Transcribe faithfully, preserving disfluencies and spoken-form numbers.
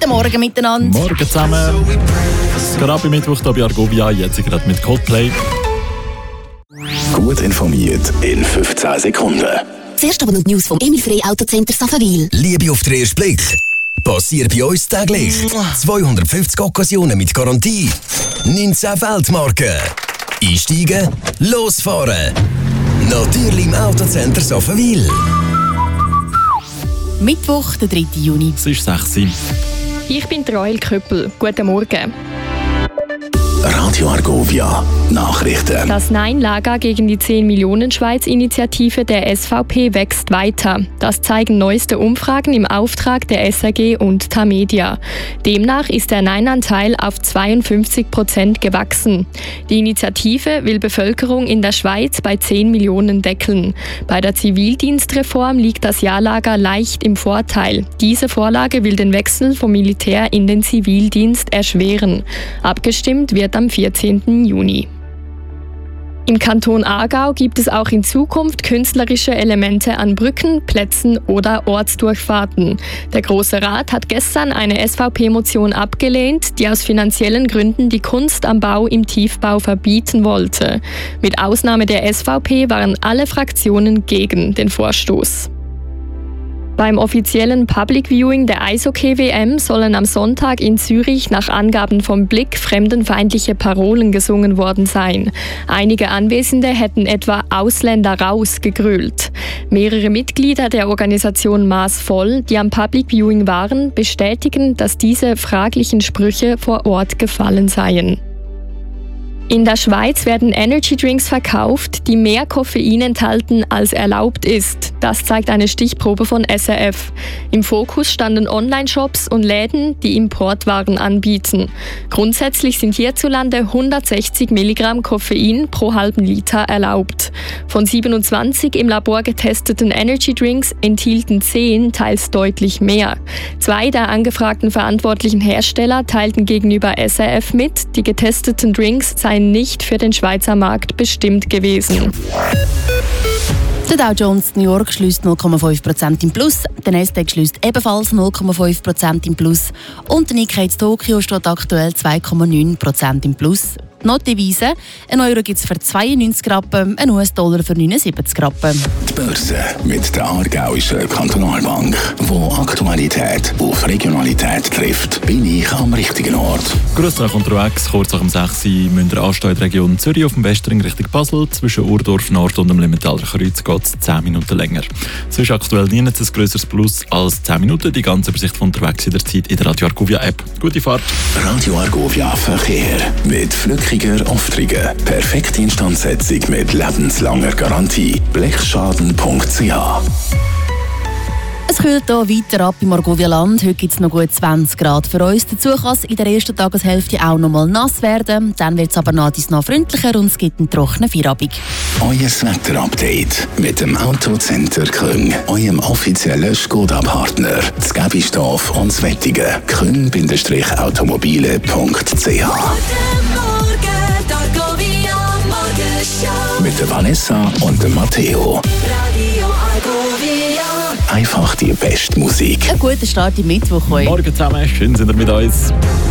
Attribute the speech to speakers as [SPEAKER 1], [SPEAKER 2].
[SPEAKER 1] Morgen miteinander.
[SPEAKER 2] Morgen zusammen. Gerade bei Mittwoch hier bei Argovia, jetzt gerade mit Coldplay.
[SPEAKER 3] Gut informiert in fünfzehn Sekunden.
[SPEAKER 4] Zuerst aber noch die News vom Emil Frey Autocenter Safenwil.
[SPEAKER 5] Liebe auf den ersten Blick. Passiert bei uns täglich. zweihundertfünfzig Occasionen mit Garantie. neunzehn Weltmarken. Einsteigen, losfahren. Natürlich im Autocenter Safenwil.
[SPEAKER 1] Mittwoch, der dritte Juni.
[SPEAKER 2] Es ist sechs Uhr.
[SPEAKER 6] Ich bin Rael Köppel. Guten Morgen.
[SPEAKER 3] Radio Argovia Nachrichten.
[SPEAKER 6] Das Nein-Lager gegen die zehn-Millionen-Schweiz-Initiative der S V P wächst weiter. Das zeigen neueste Umfragen im Auftrag der S R G und Tamedia. Demnach ist der Nein-Anteil auf zweiundfünfzig Prozent gewachsen. Die Initiative will Bevölkerung in der Schweiz bei zehn Millionen deckeln. Bei der Zivildienstreform liegt das Ja-Lager leicht im Vorteil. Diese Vorlage will den Wechsel vom Militär in den Zivildienst erschweren. Abgestimmt wird am vierzehnten Juni. Im Kanton Aargau gibt es auch in Zukunft künstlerische Elemente an Brücken, Plätzen oder Ortsdurchfahrten. Der Grosse Rat hat gestern eine S V P-Motion abgelehnt, die aus finanziellen Gründen die Kunst am Bau im Tiefbau verbieten wollte. Mit Ausnahme der S V P waren alle Fraktionen gegen den Vorstoß. Beim offiziellen Public Viewing der Eishockey-W M sollen am Sonntag in Zürich nach Angaben vom Blick fremdenfeindliche Parolen gesungen worden sein. Einige Anwesende hätten etwa «Ausländer raus» gegrölt. Mehrere Mitglieder der Organisation Maß voll, die am Public Viewing waren, bestätigen, dass diese fraglichen Sprüche vor Ort gefallen seien. In der Schweiz werden Energy-Drinks verkauft, die mehr Koffein enthalten, als erlaubt ist. Das zeigt eine Stichprobe von S R F. Im Fokus standen Online-Shops und Läden, die Importwaren anbieten. Grundsätzlich sind hierzulande hundertsechzig Milligramm Koffein pro halben Liter erlaubt. Von siebenundzwanzig im Labor getesteten Energy-Drinks enthielten zehn teils deutlich mehr. Zwei der angefragten verantwortlichen Hersteller teilten gegenüber S R F mit, die getesteten Drinks seien nicht für den Schweizer Markt bestimmt gewesen.
[SPEAKER 1] Der Dow Jones New York schließt null Komma fünf Prozent im Plus, der Nasdaq schließt ebenfalls null Komma fünf Prozent im Plus und der Nikkei in Tokio steht aktuell zwei Komma neun Prozent im Plus. Noch die Devise, ein Euro gibt es für zweiundneunzig Rappen, ein U S-Dollar für neunundsiebzig Rappen.
[SPEAKER 3] Die Börse mit der Aargauischen Kantonalbank, wo Aktualität auf Regionalität trifft, bin ich am richtigen Ort.
[SPEAKER 2] Grüß euch unterwegs, kurz nach dem sechs Uhr müsst ihr anstehen in der Region Zürich auf dem Westring Richtung Basel. Zwischen Urdorf Nord und dem Limmentaler Kreuz geht es zehn Minuten länger. Es ist aktuell nirgends ein grösseres Plus als zehn Minuten. Die ganze Übersicht von unterwegs in der Zeit in der Radio Argovia App. Gute Fahrt.
[SPEAKER 3] Radio Argovia Verkehr mit Flück Aufträge. Perfekte Instandsetzung mit lebenslanger Garantie. blechschaden punkt c h.
[SPEAKER 1] Es kühlt hier weiter ab im Argovia-Land. Heute gibt es noch gut zwanzig Grad für uns. Dazu kann es in der ersten Tageshälfte auch noch mal nass werden. Dann wird es aber nach dies noch freundlicher und es gibt einen trockenen Feierabend.
[SPEAKER 3] Euer Wetterupdate mit dem Autocenter Köln, eurem offiziellen Skoda-Partner. Das Gäbistorf und das Wettige. köln Automobile punkt c h. Mit der Vanessa und dem Matteo. Einfach die beste Musik.
[SPEAKER 1] Ein guter Start im Mittwoch.
[SPEAKER 2] Morgen zusammen, schön sind ihr mit uns.